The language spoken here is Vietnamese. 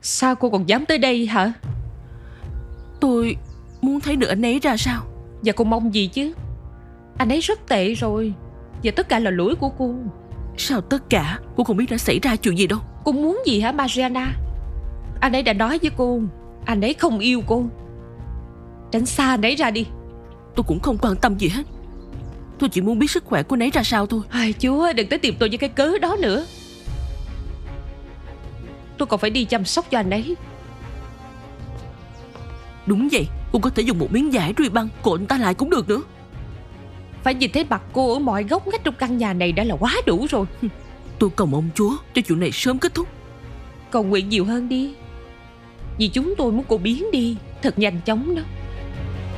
Sao cô còn dám tới đây hả? Tôi muốn thấy được anh ấy ra sao. Và cô mong gì chứ? Anh ấy rất tệ rồi. Và tất cả là lỗi của cô. Sao tất cả? Cô không biết đã xảy ra chuyện gì đâu. Cô muốn gì hả Mariana? Anh ấy đã nói với cô anh ấy không yêu cô. Tránh xa anh ấy ra đi. Tôi cũng không quan tâm gì hết. Tôi chỉ muốn biết sức khỏe của anh ấy ra sao thôi. Ai Chúa, đừng tới tìm tôi với cái cớ đó nữa. Tôi còn phải đi chăm sóc cho anh ấy. Đúng vậy, cô có thể dùng một miếng vải ruy băng cột anh ta lại cũng được nữa. Phải nhìn thấy mặt cô ở mọi góc ngách trong căn nhà này đã là quá đủ rồi. Tôi cầu mong Chúa cho chuyện này sớm kết thúc. Cầu nguyện nhiều hơn đi. Vì chúng tôi muốn cô biến đi thật nhanh chóng đó.